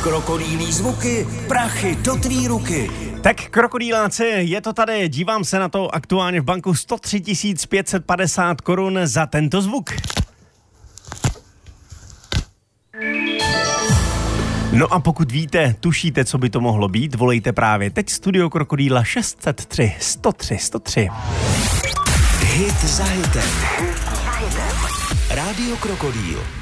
Krokodýlí zvuky, prachy do tvý ruky. Tak krokodýláci, je to tady, dívám se na to aktuálně v banku 103 550 korun za tento zvuk. No a pokud víte, tušíte, co by to mohlo být, volejte právě teď Studio Krokodýla 603 103 103. Hit za hitem. Rádio Krokodýl.